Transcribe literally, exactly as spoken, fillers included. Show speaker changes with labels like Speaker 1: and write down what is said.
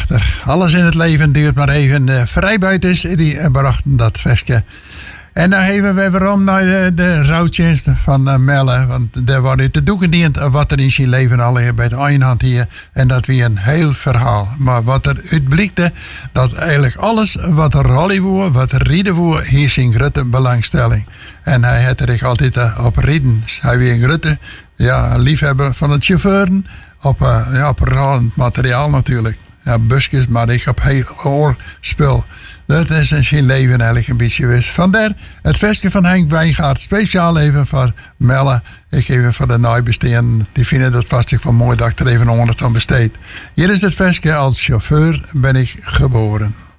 Speaker 1: prachtig. Alles in het leven duurt maar even. De vrijbuiters die brachten dat versje. En dan geven we weer om naar de, de rouwtjes van uh, Melle. Want daar wordt te doeken dient wat er in zijn leven al hier bij de Eindhand hier. En dat weer een heel verhaal. Maar wat er uitblikte, dat eigenlijk alles wat er rally woer, wat er rieden woer, hier zijn grote belangstelling. En hij had er altijd uh, op rijden. Hij weer een grote ja, liefhebber van het chauffeuren. Op, uh, ja, op rallend materiaal natuurlijk. Ja, busjes, maar ik heb heel oorspul. Dat is in zijn leven eigenlijk een beetje wist. Vandaar het versje van Henk Wijngaard. Speciaal even voor Melle. Ik even voor de nabestaanden. Die vinden dat vast wel mooi dat ik er even onder aan besteed. Hier is het versje. Als chauffeur ben ik geboren.